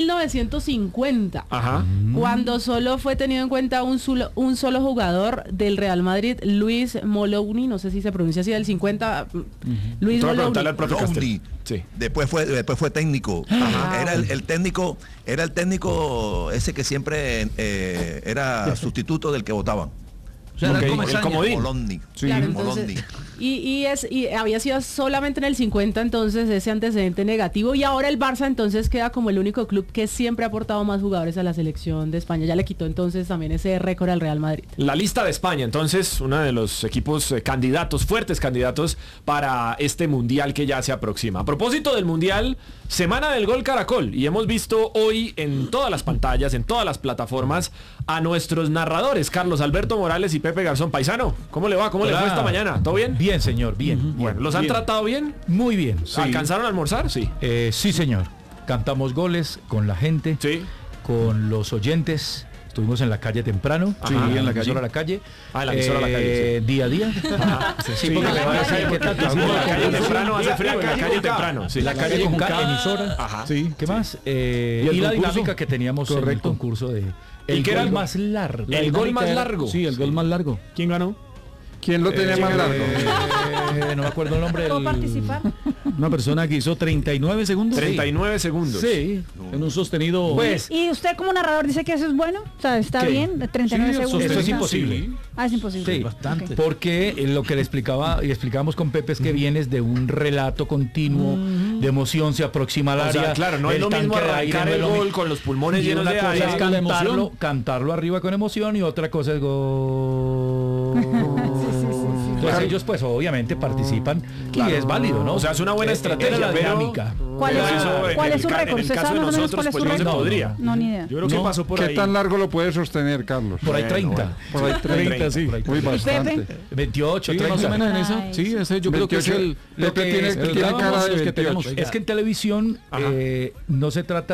1950, Ajá. cuando solo fue tenido en cuenta un solo jugador del Real Madrid, Luis Molowny, no sé si se pronuncia así, del 50, Luis Preguntarle al Molowny. profe Castel. Molowny. Sí. Después fue técnico. Ajá. Era el técnico, ese que siempre era sustituto del que votaban. O sea, Ok, era como el Saña. comodín. Molowny. Sí. Claro, Molowny. entonces, y había sido solamente en el 50 entonces ese antecedente negativo, y ahora el Barça entonces queda como el único club que siempre ha aportado más jugadores a la selección de España. Ya le quitó entonces también ese récord al Real Madrid. La lista de España, entonces, uno de los equipos candidatos, fuertes candidatos para este mundial que ya se aproxima. A propósito del mundial, semana del gol Caracol, y hemos visto hoy en todas las pantallas, en todas las plataformas, a nuestros narradores, Carlos Alberto Morales y Pepe Garzón. Paisano, ¿cómo le va? ¿Cómo le fue esta mañana? ¿Todo bien? Bien, señor, bien. Bueno, ¿los han tratado bien? Muy bien. Sí. ¿Alcanzaron a almorzar? Sí. Sí, señor. Cantamos goles con la gente, Sí. con los oyentes. Estuvimos en la calle temprano, Ajá. en la emisora La Calle. Ah, en la emisora La Calle, sí. Día a día. Sí, porque la me van a decir calle. qué tal. En la calle temprano hace frío, en la calle temprano. Sí. La calle con K, emisora. Ajá. Sí. ¿Qué más? el Y la concurso. dinámica que teníamos en el Correcto. concurso de ¿Y el qué era gol el más largo. El gol más largo. Sí, el gol más largo. ¿Quién ganó? ¿Quién lo tenía más largo? No me acuerdo el nombre. ¿Puedo participar? Una persona que hizo 39 segundos. 39 segundos. Sí, en un sostenido. Pues, ¿Y usted como narrador dice que eso es bueno? O sea, ¿está ¿Qué? bien? 39 Sí, segundos. eso es ¿está? imposible. Ah, es imposible. Sí, bastante. porque lo que le explicaba y explicábamos con Pepe es que vienes de un relato continuo de emoción, se aproxima al O área. sea, claro, no es el lo mismo tanque de aire arrancar no es el lo gol mismo. con los pulmones Y llenos una de cosa aire. es la emoción. cantarlo arriba con emoción, y otra cosa es gol. Entonces ellos pues obviamente participan y es válido, ¿no? O sea, es una buena estrategia, la pero- dinámica. ¿Cuál es, Eso en cuál el es su ca- en récord? el ¿Usted caso sabe de más o menos nosotros, cuál es su pues, no se récord? podría. No, ni idea. Yo creo que pasó por ¿Qué ahí. tan largo lo puede sostener, Carlos? Por ahí Bueno, 30. Por ahí 30, sí. por ahí Muy 30. bastante. 28, Sí, 30. más o menos en eso. Ay, Sí, ese yo creo que es 28. el... Lo Pepe que tiene explicábamos cara de los que 28. tenemos es que en televisión Ajá. no se trata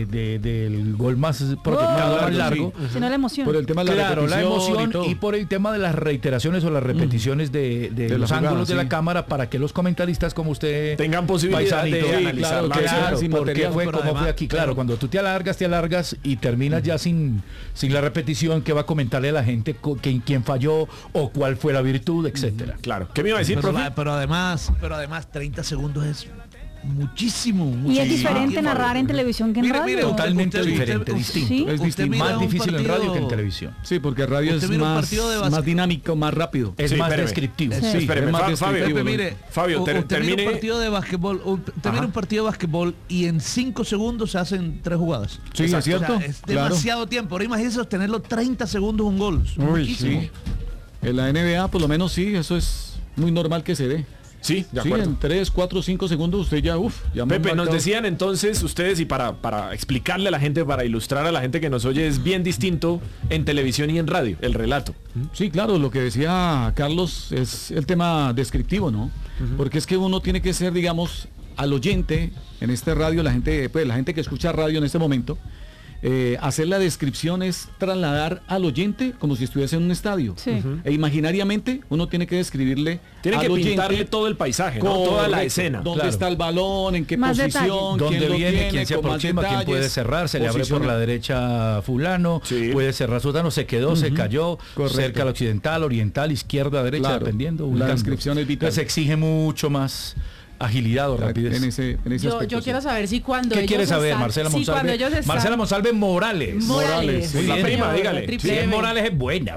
del gol más protestado, largo, más largo. sí. Sino la emoción. Por el tema de la Claro, la repetición emoción todo. y por el tema de las reiteraciones o las repeticiones de De los la jugada, ángulos de la sí. cámara, para que los comentaristas como usted Tengan posibilidad paisanito, de sí, analizar la claro, acción. claro, sin porque material, fue pero como fue además- aquí. Claro, cuando tú te alargas y terminas ya sin la repetición, que va a comentarle a la gente quién falló o cuál fue la virtud, etcétera. Claro. ¿Qué me iba a decir, Pero, profe? pero además 30 segundos es muchísimo. Y es muchísimo diferente tiempo. narrar en televisión que en Mire, radio. mire, Totalmente diferente, Sí. distinto. Es Usted distinto. mira Más un difícil en radio partido- que en televisión. Sí, porque radio Usted es mira un más, partido de más básquet. dinámico, más rápido. Es más espéreme. descriptivo. Sí. Espéreme, es más Fabio. descriptivo, Pepe, ¿no? mire, Fabio, usted mira termine. un partido de básquetbol, usted mira un partido de básquetbol y en 5 segundos se hacen 3 jugadas. Sí, Exacto. es cierto. O sea, es claro. demasiado tiempo. Ahora imagínese sostenerlo 30 segundos un gol. Es Uy, muchísimo. sí. En la NBA, por lo menos sí, eso es muy normal que se dé. Sí, de Sí, acuerdo. en 3, 4, 5 segundos usted ya, ya me han Pepe, nos marcado. decían entonces ustedes, y para explicarle a la gente, para ilustrar a la gente que nos oye, es bien distinto en televisión y en radio, el relato. Sí, claro, lo que decía Carlos es el tema descriptivo, ¿no? Porque es que uno tiene que ser, digamos, al oyente en este radio, la gente que escucha radio en este momento, hacer la descripción es trasladar al oyente como si estuviese en un estadio. Sí. E imaginariamente uno tiene que describirle Tiene al que oyente pintarle todo el paisaje, ¿no? Toda la correcto, escena. dónde Claro. está el balón, en qué Más posición, Dónde quién lo viene, tiene, quién se con más aproxima, quién puede detalles, cerrar, se le abre por posición. la derecha fulano, Sí. puede cerrar sotano, se quedó, se cayó, Correcto. cerca al occidental, oriental, izquierda, derecha, Claro. dependiendo. La ubicando. descripción es vital. Entonces exige mucho más agilidad o rapidez. en ese aspecto. Yo quiero saber si cuando ¿Qué ellos quiere saber, están- Marcela si Monsalve? cuando ellos están- Marcela Monsalve Morales. Morales. Muy La bien. prima, dígale. Triple Sí, M. Morales es buena.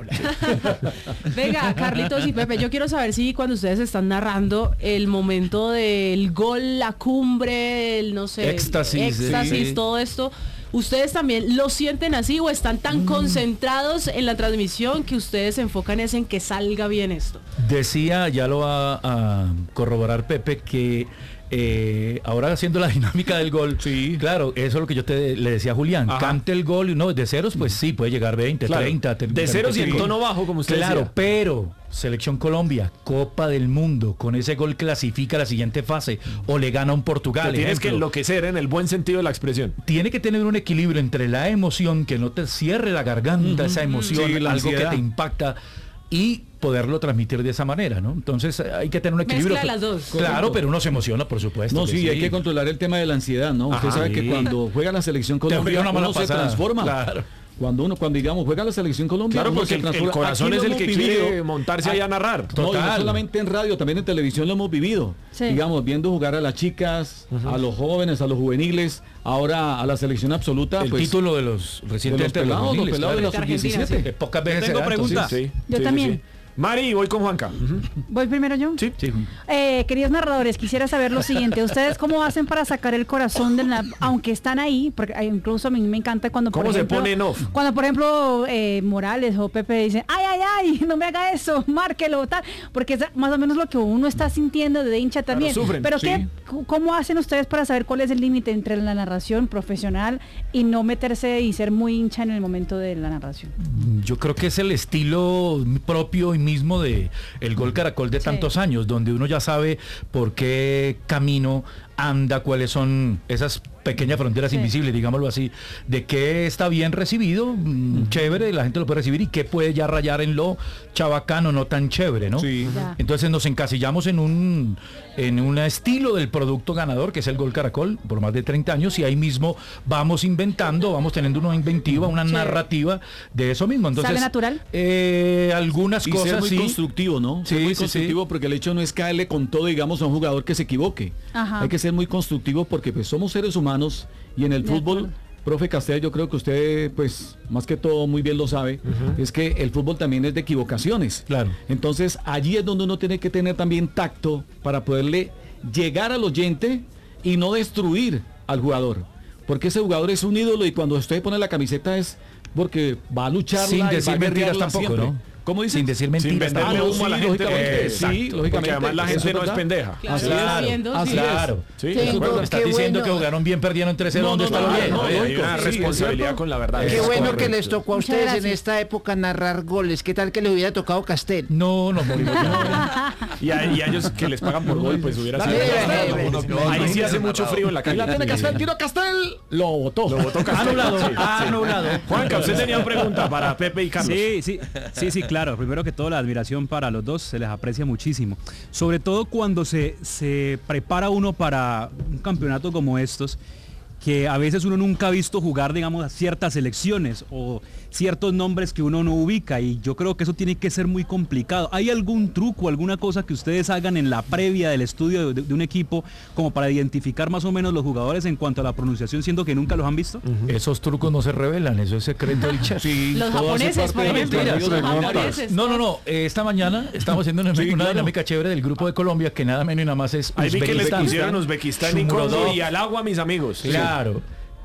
Venga, Carlitos y Pepe, yo quiero saber si cuando ustedes están narrando el momento del gol, la cumbre, el no sé, Éxtasis, éxtasis, sí. todo esto, ¿ustedes también lo sienten así o están tan concentrados en la transmisión que ustedes se enfocan es en que salga bien esto? Decía, ya lo va a corroborar Pepe, que ahora haciendo la dinámica del gol, sí, claro, eso es lo que yo le decía a Julián, Ajá. cante el gol, no, de ceros pues sí, puede llegar 20, Claro. 30, De ceros y en 35. tono bajo, como usted Claro, decía. pero Selección Colombia, Copa del Mundo, con ese gol clasifica a la siguiente fase o le gana a un Portugal. Te tienes que ejemplo. enloquecer en el buen sentido de la expresión. Tiene que tener un equilibrio entre la emoción, que no te cierre la garganta, esa emoción, Sí, la algo ansiedad. que te impacta, y poderlo transmitir de esa manera, ¿no? Entonces hay que tener un equilibrio. Mezcla las dos. Claro, Correcto. pero uno se emociona, por supuesto. No, sí, hay que controlar el tema de la ansiedad, ¿no? Usted Ajá, sabe que sí. cuando juega la selección Te Colombia, olvida una mala uno se pasada. transforma. Claro. Cuando digamos, juega la selección Colombia, Claro, uno porque se el transforma. corazón Aquí es lo el que hemos quiere vivido. montarse ahí a narrar. No, y no Total. solamente en radio, también en televisión lo hemos vivido. Sí. Digamos, viendo jugar a las chicas, a los jóvenes, a los juveniles, ahora a la selección absoluta. El pues, título de los recientemente de los pelados, juveniles, de la claro. Argentina, sub-17. Que pocas veces tengo se da, pregunta. entonces, Yo también. Mari, voy con Juanca. ¿Voy primero yo? Sí. sí. Queridos narradores, quisiera saber lo siguiente. ¿Ustedes cómo hacen para sacar el corazón de la... Aunque están ahí, porque incluso a mí me encanta cuando, por ¿Cómo se ejemplo... pone en off? Cuando, por ejemplo, Morales o Pepe dicen, ay, no me haga eso, márquelo, tal. Porque es más o menos lo que uno está sintiendo de hincha también. sufren, Pero sí. ¿cómo hacen ustedes para saber cuál es el límite entre la narración profesional y no meterse y ser muy hincha en el momento de la narración? Yo creo que es el estilo propio y mismo de el Gol Caracol de tantos años, donde uno ya sabe por qué camino anda, cuáles son esas pequeñas fronteras invisibles, digámoslo así, de qué está bien recibido, chévere, la gente lo puede recibir, y qué puede ya rayar en lo chabacano, no tan chévere, ¿no? Sí. Ya. Entonces nos encasillamos en un estilo del producto ganador, que es el Gol Caracol, por más de 30 años, y ahí mismo vamos inventando, vamos teniendo una inventiva, una narrativa de eso mismo. Entonces, ¿sale natural? Algunas Y cosas ser muy sí. constructivo, ¿no? Sí, Ser muy sí, constructivo, porque el hecho no es caerle con todo, digamos, a un jugador que se equivoque. Ajá. Hay que ser muy constructivo porque pues somos seres humanos y en el De fútbol, acuerdo. profe Castel, yo creo que usted, pues, más que todo muy bien lo sabe, es que el fútbol también es de equivocaciones. Claro. Entonces, allí es donde uno tiene que tener también tacto para poderle llegar al oyente y no destruir al jugador. Porque ese jugador es un ídolo y cuando usted pone la camiseta es porque va a luchar Sin decir mentiras tampoco, ¿no? ¿Cómo dice? Sin decir Sin mentiras venderle tampoco. humo a la sí, gente. lógicamente, Exacto, sí, lógicamente, porque además la eso gente es no es verdad. pendeja. Claro, Así está es, viendo, así sí. es. Claro. Sí, Eso es Tengo- verdad. Está qué diciendo bueno. que jugaron bien, perdieron 3-0. No, ¿Dónde no, está lo no, bien? no, Hay lógico, una sí, responsabilidad es con la verdad. Qué Es bueno correcto. que les tocó a Muchas ustedes en gracias. esta época narrar goles. ¿Qué tal que les hubiera tocado Castel? No, nos morimos ya. Y a ellos que les pagan por gol, pues hubiera Dale, sido. dale, Ahí sí hace mucho frío en la Y calle. la tiene Castel, tiro Castel, lo votó. Lo votó Castel. Anulado, Sí, sí. anulado. Juanca, usted tenía una pregunta para Pepe y Carlos. Sí, claro. Primero que todo, la admiración para los dos, se les aprecia muchísimo. Sobre todo cuando se prepara uno para un campeonato como estos, que a veces uno nunca ha visto jugar, digamos, a ciertas selecciones o ciertos nombres que uno no ubica, y yo creo que eso tiene que ser muy complicado. ¿Hay algún truco, alguna cosa que ustedes hagan en la previa del estudio de un equipo como para identificar más o menos los jugadores en cuanto a la pronunciación, siendo que nunca los han visto? Esos trucos no se revelan, eso es secreto del chef. Los japoneses, por ejemplo. Los japoneses. No. Esta mañana estamos haciendo una dinámica chévere del grupo de Colombia, que nada menos y nada más es Ahí vi que les Uzbekistán. pusieron Uzbekistán y Congo Shumurodov. y al agua, mis amigos. Claro.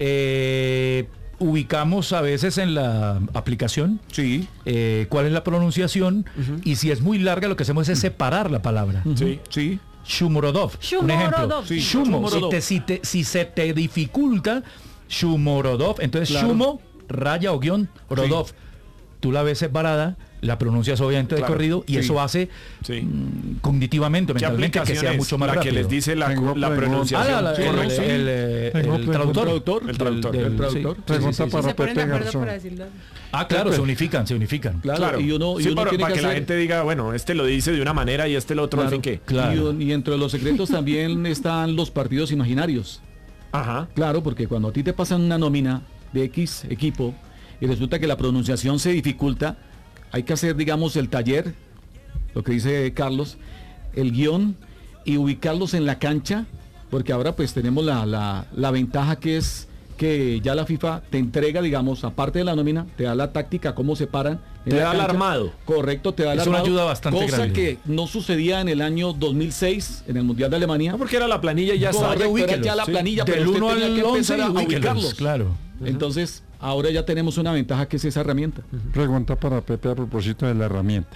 Ubicamos a veces en la aplicación cuál es la pronunciación, y si es muy larga lo que hacemos es separar la palabra. Sí. Shumurodov, un ejemplo. Shumorodov. Sí. Shumo, Shumorodov. si se te dificulta, Shumorodov, entonces Claro. Shumo, raya o guión, Rodov. Tú la ves separada, la pronuncias obviamente de Claro. corrido, y Sí. eso hace Sí. cognitivamente, ¿Qué mentalmente, que aplicación sea es? mucho más la rápido. que les dice la Tengo pregunta. pronunciación. el traductor. El traductor. El traductor. Pregunta para Se ponen de Pepe acuerdo Garzón. para decirlo. Ah, claro, se unifican. Claro, y uno, Sí, para tiene que, que la hacer- gente diga, bueno, este lo dice de una manera y este lo otro, Claro, al fin que. Claro. Y entre los secretos también están los partidos imaginarios. Ajá. Claro, porque cuando a ti te pasan una nómina de X equipo y resulta que la pronunciación se dificulta, hay que hacer, digamos, el taller, lo que dice Carlos, el guión, y ubicarlos en la cancha, porque ahora pues tenemos la ventaja que es que ya la FIFA te entrega, digamos, aparte de la nómina, te da la táctica, cómo se paran. en Te la da el cancha. armado. Correcto, te da el Es una armado. ayuda bastante cosa grande. que no sucedía en el año 2006, en el Mundial de Alemania. No, porque era la planilla y ya está. Correcto, era ubíquelos, ya la sí. planilla, Del pero usted 1 tenía al que 11 empezar a ubíquelos, ubicarlos. claro. Entonces, ahora ya tenemos una ventaja que es esa herramienta. Pregunta para Pepe a propósito de la herramienta.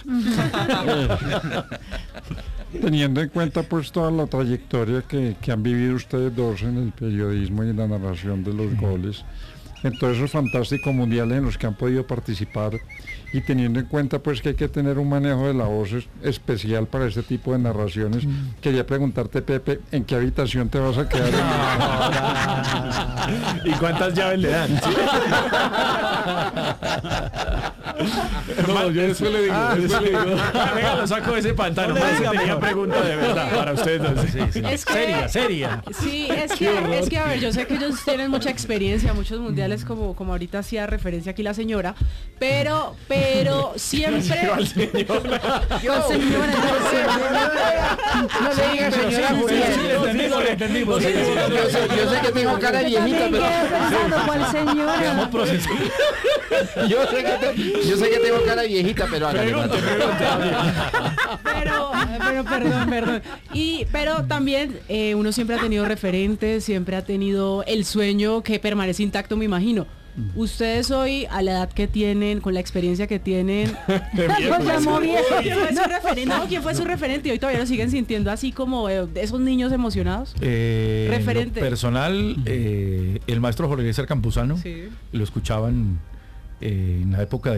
Teniendo en cuenta pues toda la trayectoria que han vivido ustedes dos en el periodismo y en la narración de los goles, en todos esos fantásticos mundiales en los que han podido participar, y teniendo en cuenta pues que hay que tener un manejo de la voz especial para este tipo de narraciones. Quería preguntarte, Pepe, ¿en qué habitación te vas a quedar? ¿Y cuántas llaves le dan? ¿Sí? No, yo eso le digo. Venga, lo saco de ese pantano. No le diga, tenía mejor. pregunta de verdad para ustedes. Entonces. Es que- Seria. Sí, es que, a ver, yo sé que ellos tienen mucha experiencia, muchos mundiales, como ahorita hacía referencia aquí la señora, pero siempre... Con señora, No le digas señora Julián. Le entendimos. Yo sé que tengo cara de Yo también viejita, quedé pensando, ¿cuál señora? Quedamos procesados. yo sé que tengo cara de viejita, pero hágale, Pregunte. Pero perdón. Pero también uno siempre ha tenido referentes, siempre ha tenido el sueño que permanece intacto, me imagino. Ustedes hoy, a la edad que tienen, con la experiencia que tienen, Lo llamó viejo. ¿quién fue su referente? No, ¿quién fue su referente? Y hoy todavía lo siguen sintiendo así como esos niños emocionados. Referente. En lo personal, el maestro Jorge Eliezer Campuzano, Sí. lo escuchaban en la época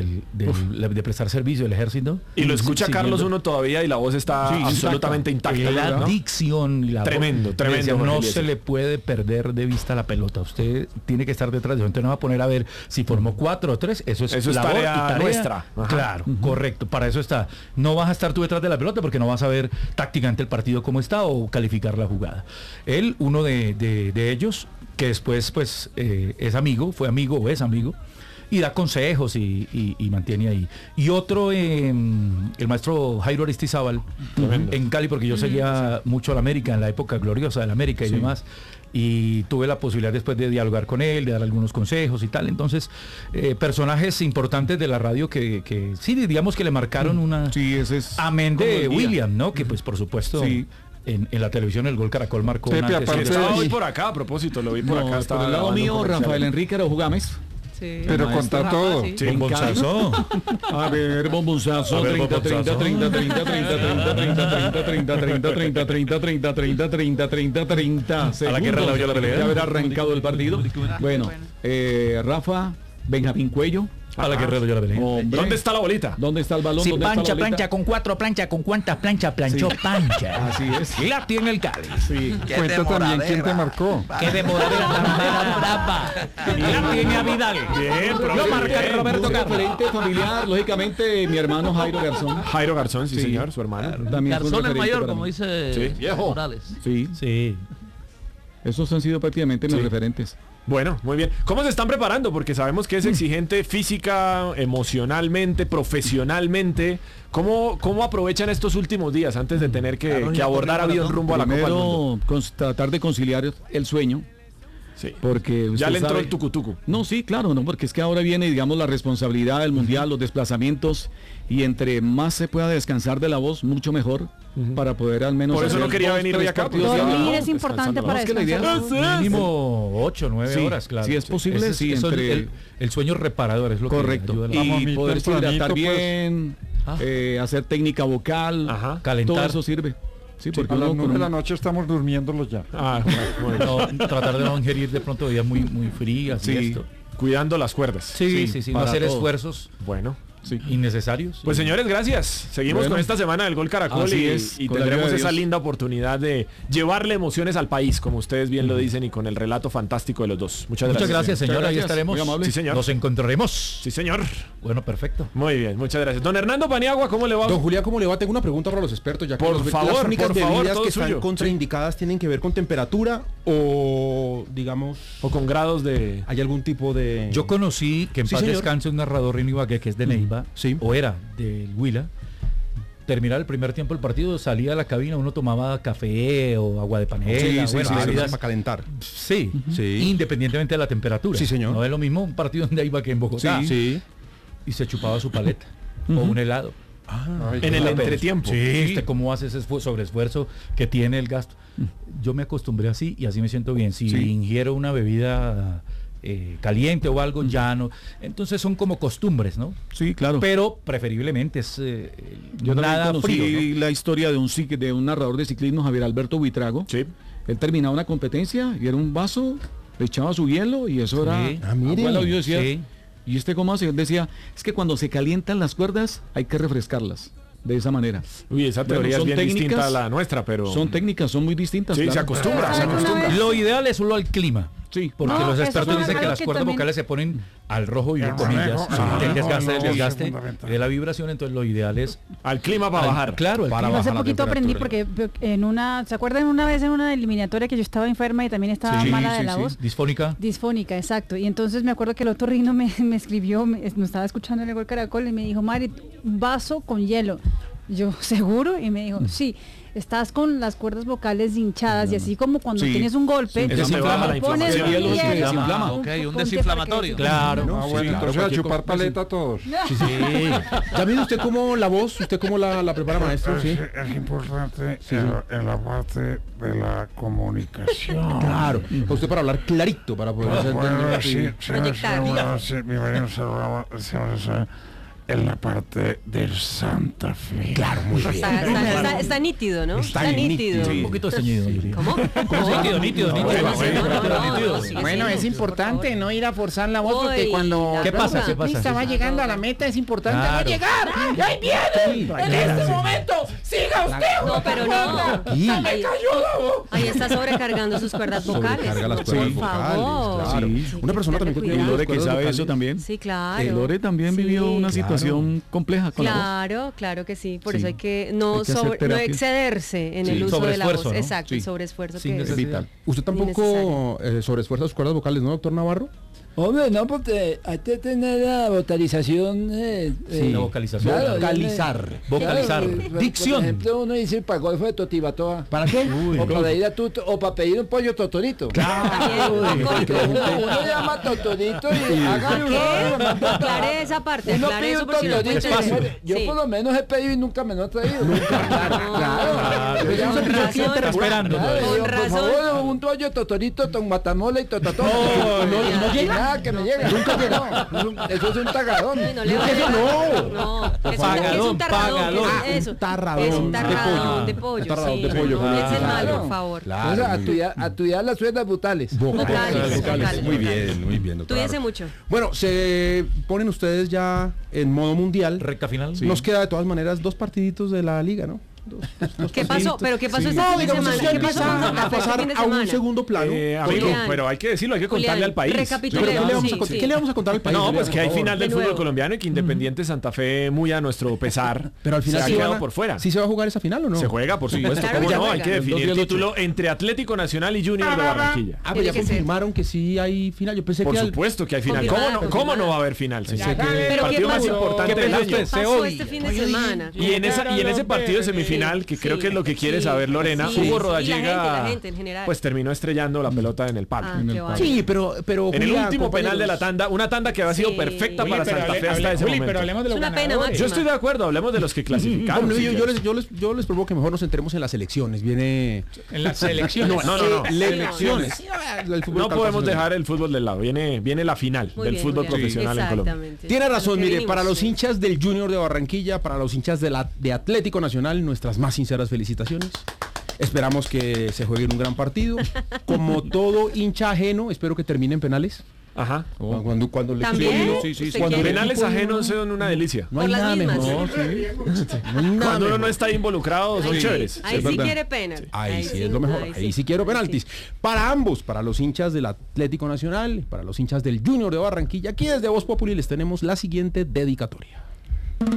de prestar servicio del ejército. Y lo escucha Siguiendo. Carlos uno todavía y la voz está Sí, absolutamente intacta. La ¿no? dicción y la Tremendo, voz. tremendo, Decía, Jorge no Eliezer. se le puede perder de vista la pelota. Usted tiene que estar detrás de eso. Entonces no va a poner a ver si formó 4 o 3. Eso es Labor tarea y nuestra. Ajá. Claro, correcto. Para eso está. No vas a estar tú detrás de la pelota porque no vas a ver tácticamente el partido cómo está o calificar la jugada. Él, uno de ellos, que después pues es amigo, fue amigo o es amigo, y da consejos y mantiene ahí. Y otro, el maestro Jairo Aristizábal, en Cali, porque yo seguía mucho a la América, en la época gloriosa de la América y demás, y tuve la posibilidad después de dialogar con él, de dar algunos consejos y tal. Entonces, personajes importantes de la radio que sí, digamos que le marcaron una... Sí, ese es... Amén como de el día. William, ¿no? Que pues por supuesto... Sí. En la televisión el Gol Caracol marcó Pepe, un antes y aparte después. Estaba hoy por acá, a propósito, lo vi por acá. No, estaba por el lado grabando mío, un comercial. Rafael Enrique Araújo Gámez. Sí. Pero Maestro. contar todo. Sí. Sí. Bombonzazo. A ver, bombonzazo, A ver, 30, 30, bombonzazo. 30, 30, 30, 30, 30, 30, 30, 30, 30, 30, 30, 30, 30. A la guerra la oyó la pelea. De haber arrancado el partido. Bueno, Rafa, Benjamín Cuello. A la guerrera yo la pelea. Hombre, ¿Dónde está la bolita? ¿Dónde está el balón? Si ¿Dónde está pancha, la bolita? plancha con 4 planchas, con cuántas planchas planchó pancha. Así es. Y la tiene el Cali. Sí. Qué Cuenta también quién te demoradera. marcó. Qué demoradera tan brava. Y la tiene a Vidal. Bien, Lo profe, marca bien. Roberto Un Carlos. referente familiar, lógicamente, mi hermano Jairo Garzón. Jairo Garzón, sí, Sí. señor, su hermano. También fue un Garzón el referente mayor, para como mí. dice Sí. Viejo. Morales. Sí, Sí. esos han sido prácticamente mis Sí. referentes. Bueno, muy bien. ¿Cómo se están preparando? Porque sabemos que es exigente física, emocionalmente, profesionalmente. ¿Cómo aprovechan estos últimos días antes de tener que abordar avión rumbo a la Copa del Mundo? Primero, tratar de conciliar el sueño, Sí. porque Ya usted le entró sabe- el tucutucu. No, sí, claro, no, porque es que ahora viene, digamos, la responsabilidad del mundial, los desplazamientos, y entre más se pueda descansar de la voz, mucho mejor, para poder al menos... Por eso hacer no quería 2, venir 3 hoy acá, partidos porque- diarios. Dormir No, es importante descansando. para No, es que la idea descansar. Mínimo 8 o 9 Sí, horas, claro. sí es posible, Ese sí, eso es entre- el sueño reparador es lo Correcto. que ayuda a la- Y Vamos, mi poderse hidratar tempranito, pues. bien, hacer técnica vocal, Ajá. Calentar. todo eso sirve. Sí, porque A las uno 9 con de la un- noche estamos durmiéndolos ya. Ah, bueno. No, tratar de no ingerir de pronto bebidas muy frías y Sí. esto. Cuidando las cuerdas. Sí, no para hacer todo. esfuerzos Bueno. innecesarios. Pues señores, gracias. Seguimos Bueno. con esta semana del Gol Caracol Así y, es, y con la ayuda tendremos de esa Dios. linda oportunidad de llevarle emociones al país, como ustedes bien lo dicen, y con el relato fantástico de los dos. Muchas gracias. Muchas gracias, señor. señor. Ahí gracias, estaremos. muy amable. Sí, señor. Nos encontraremos. Sí, señor. Bueno, perfecto. Muy bien, muchas gracias. Don Hernando Paniagua, ¿cómo le va? Don Julián, ¿cómo le va? Tengo una pregunta para los expertos, ya que Por las favor, únicas por favor, bebidas todo que están suyo. contraindicadas tienen que ver con temperatura o, digamos, O con grados de... hay algún tipo de... Yo conocí que en Sí, paz señor. descanse un narrador Rino Ibagué, que es de Neiva, Sí. o era del Huila. Terminaba el primer tiempo del partido, salía a la cabina, uno tomaba café o agua de panela, bueno, bebidas- para calentar. sí, Sí. independientemente de la temperatura. Sí, señor. No es lo mismo un partido en Neiva que en Bogotá. Sí. Y se chupaba su paleta o un helado. Ay, En el claro. entretiempo. Sí, ¿viste cómo hace ese sobreesfuerzo que tiene el gasto? Yo me acostumbré así y así me siento bien. Si Sí. ingiero una bebida caliente o algo, ya no. Entonces son como costumbres, ¿no? Sí, claro. Pero preferiblemente es Yo también nada conocí frío, ¿no? la historia de un narrador de ciclismo, Javier Alberto Buitrago. Sí. Él terminaba una competencia y era un vaso le echaba su hielo y eso era... Sí. mire. Bueno, yo decía, Sí. ¿y este cómo hace? Él decía, es que cuando se calientan las cuerdas hay que refrescarlas. De esa manera. Uy, esa Bueno, teoría es son bien distinta a técnicas, la nuestra, pero... Son técnicas, son muy distintas. Sí, claro. se acostumbra, se acostumbra. Lo ideal es solo al clima. Sí, Porque No, los eso expertos es dicen que algo las que cuerdas también- vocales se ponen al rojo y comillas, del desgaste de la vibración, entonces lo ideal es Al clima para bajar. Claro, al Para clima. Hace bajar la poquito aprendí temperatura. porque en una, ¿se acuerdan una vez en una eliminatoria que yo estaba enferma y también estaba Sí, mala de sí, la sí. voz? Disfónica. Disfónica, exacto. Y entonces me acuerdo que el otorrino me escribió, me estaba escuchando en el Gol Caracol y me dijo, Mari, un vaso con hielo. Yo, ¿seguro? Y me dijo, sí, estás con las cuerdas vocales hinchadas y así como cuando Sí. tienes un golpe, Sí, eso me baja la le pones inflamación. un El hielo hielo, desinflama. Ok, un ponte desinflamatorio. para que- Claro. Ah, bueno, entonces a chupar paleta todos. Ya mire usted cómo la voz, usted cómo la prepara, maestro, sí. Es importante en la parte de la comunicación. Claro, para usted para hablar clarito, para poder hacer entender. Proyectar. En la parte del Santa Fe. Claro, muy bien. Está nítido, ¿no? Está nítido. Un poquito esteñido, diría. ¿Cómo? Nítido, nítido. Bueno, es importante no ir a forzar la voz porque Uy, cuando la ¿Qué pasa? ¿Qué pasa? va llegando a la meta es importante Claro. no llegar. ¡Y ahí viene! ¡En este momento! ¡Siga usted! No, pero no. Sí. Ahí está sobrecargando sus cuerdas vocales. Sobrecarga las Por cuerdas vocales, favor. claro. Sí, Una persona que también que tener tiene cuidado. Lore que cuerdas sabe vocales. eso también. Sí, claro. Lore también Sí. vivió una situación compleja con la voz. Claro, claro que sí. Por Sí. eso hay que Hay no, que hacer no terapia. excederse en Sí. el uso de la voz. Sobreesfuerzo, ¿no? Exacto, Sí. sobreesfuerzo Sin que Es es. necesidad. vital. ¿Usted tampoco sobreesfuerza sus cuerdas vocales, no, doctor Navarro? Hombre, no, porque hay que tener la vocalización. La vocalización. claro, Vocalizar. Vocalizar. Por Dicción. ejemplo, uno dice para golfo de Totibatoa. ¿Para qué? O para ir a o para pedir un pollo totorito. También. Porque uno llama totorito y hágame un favor, ¿Qué? Aclaré esa parte, uno aclaré pide eso un por si no fue totorito. entendido. Yo Sí. por lo menos he pedido y nunca me lo he traído. Claro. Yo llamo Con razón. Está esperando. Claro, Con digo, por razón. favor, un pollo totorito, con guatamola y totatón. No llega. Nada que me llega. Nunca llega. Eso es un tagadón. Ay, no le vale. No, ¿qué es Pagadón, un tarradón? pagadón. ¿Qué es eso? tarradón Es un de tarradón de pollo. pollo. Un tarradón sí. de pollo. No piensen mal, Claro. por favor. Entonces, a estudiar las suerdas brutales. Vocales. Muy bien, muy bien, doctor. Tú dices mucho. Bueno, se ponen ustedes ya en modo mundial. Recta final. Nos queda de todas maneras 2 partiditos de la liga, ¿no? ¿Qué pasó? ¿Pero qué pasó este No, fin de digamos, semana? eso ya ¿Qué pasó con empieza Santa a Fe este pasar fin de a un semana? segundo plano. Amigo, Julián. pero hay que decirlo, hay que contarle Julián, al país. recapitulemos. ¿Qué le vamos a Sí, contar? sí. ¿Qué le vamos a contar al país? No, Julián, pues que hay por favor? final del De fútbol nuevo. colombiano y que Independiente Santa Fe, muy a nuestro pesar, Pero al final se ha sí quedado van a- por fuera. ¿Sí se va a jugar esa final o no? Se juega, por supuesto, Claro ¿cómo que no? se Hay que juega. definir El 2 y el título entre Atlético Nacional y Junior de Barranquilla. Ah, pues ya Tiene que ser. confirmaron que sí hay final. Yo pensé Por que supuesto que hay final. Confirmada, ¿Cómo no confirmada. va a haber final? Sí. Pensé que- El ¿Pero qué partido más pasó? importante ¿Qué del pensó año. usted? Pasó hoy. este fin de semana. Y en ese partido semifinal, que creo que es lo que quiere Sí, saber Lorena, sí, Hugo sí. Y Rodallega la gente en general. pues terminó estrellando la pelota en el palo. Ah, qué vale. Sí, pero En el Julián, último penal de la tanda, una tanda que había sido Sí. perfecta Oye, para pero Santa Fe hasta ese momento. Es una pena máxima. Yo estoy de acuerdo, hablemos de los que clasificaron. Hombre, si yo quieres. les propongo que mejor nos centremos en las elecciones. Viene En las selecciones. No. elecciones. El fútbol No tal podemos cosa. dejar el fútbol de lado. Viene la final Muy del bien, fútbol Julián. profesional en Colombia. Exactamente. Tiene razón, Que mire, venimos, para los sí. hinchas del Junior de Barranquilla, para los hinchas de Atlético Nacional, nuestras más sinceras felicitaciones. Esperamos que se juegue en un gran partido. Como todo hincha ajeno, espero que termine en penales. Ajá. Cuando le ¿También? Sí, ¿Usted cuando quiere? Penales ajenos son una delicia. no hay Por las nada mismas. mejor. No hay nada Cuando uno mejor. no está involucrado, son Ahí sí, chéveres. ahí es sí verdad. quiere penal. Ahí sí es lo mejor, ahí sí quiero penaltis. Para ambos, para los hinchas del Atlético Nacional, para los hinchas del Junior de Barranquilla, aquí desde Voz Populi les tenemos la siguiente dedicatoria.